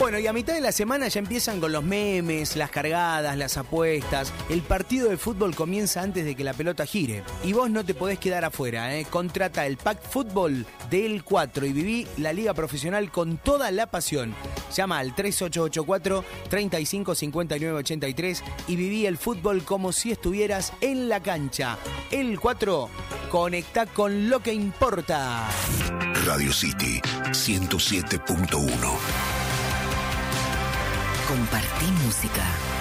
Bueno, y a mitad de la semana ya empiezan con los memes, las cargadas, las apuestas. El partido de fútbol comienza antes de que la pelota gire. Y vos no te podés quedar afuera, ¿eh? Contrata el Pack Fútbol del 4 y viví la liga profesional con toda la pasión. Llama al 3884-355983 y viví el fútbol como si estuvieras en la cancha. El 4, conecta con lo que importa. Radio City 107.1. Compartí música.